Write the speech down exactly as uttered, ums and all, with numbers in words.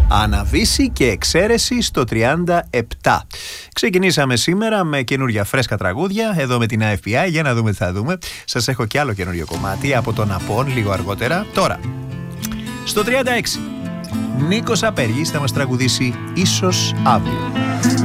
Αναβίση και εξαίρεση στο τριάντα επτά. Ξεκινήσαμε σήμερα με καινούργια φρέσκα τραγούδια εδώ με την Α Εφ Πι Άι. Για να δούμε τι θα δούμε. Σας έχω και άλλο καινούριο κομμάτι από τον Απόν λίγο αργότερα. Τώρα, στο τριάντα έξι, Νίκος Απέργης θα μας τραγουδήσει Ίσως Αύριο.